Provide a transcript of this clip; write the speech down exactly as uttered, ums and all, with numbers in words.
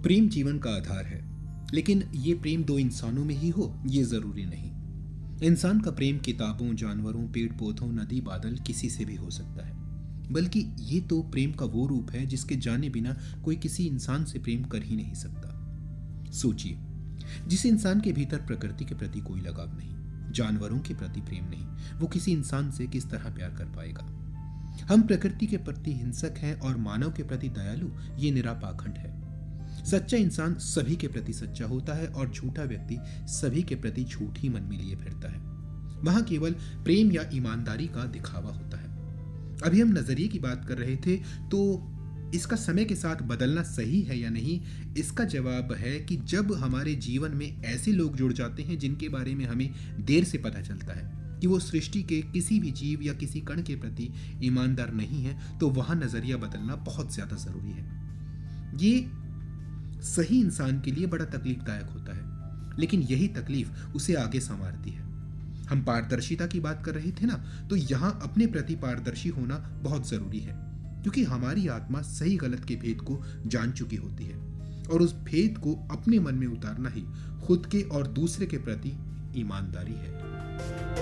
प्रेम जीवन का आधार है, लेकिन ये प्रेम दो इंसानों में ही हो ये जरूरी नहीं। इंसान का प्रेम किताबों, जानवरों, पेड़ पौधों, नदी, बादल किसी से भी हो सकता है। बल्कि ये तो प्रेम का वो रूप है जिसके जाने बिना कोई किसी इंसान से प्रेम कर ही नहीं सकता। सोचिए, जिस इंसान के भीतर प्रकृति के प्रति कोई लगाव नहीं, जानवरों के प्रति प्रेम नहीं, वो किसी इंसान से किस तरह प्यार कर पाएगा। हम प्रकृति के प्रति हिंसक हैं और मानव के प्रति दयालु, ये निरा पाखंड है। सच्चा इंसान सभी के प्रति सच्चा होता है और झूठा व्यक्ति सभी के प्रति झूठ ही मन में लिए फिरता है। वहां केवल प्रेम या ईमानदारी का दिखावा होता है। अभी हम नजरिए की बात कर रहे थे, तो इसका समय के साथ बदलना सही है या नहीं, इसका जवाब है कि जब हमारे जीवन में ऐसे लोग जुड़ जाते हैं जिनके बारे में हमें देर से पता चलता है कि वो सृष्टि के किसी भी जीव या किसी कण के प्रति ईमानदार नहीं है, तो वहां नजरिया बदलना बहुत ज्यादा जरूरी है। ये सही इंसान के लिए बड़ा तकलीफदायक होता है, लेकिन यही तकलीफ उसे आगे संवारती है। हम पारदर्शिता की बात कर रहे थे ना, तो यहां अपने प्रति पारदर्शी होना बहुत जरूरी है, क्योंकि हमारी आत्मा सही गलत के भेद को जान चुकी होती है और उस भेद को अपने मन में उतारना ही खुद के और दूसरे के प्रति ईमानदारी है।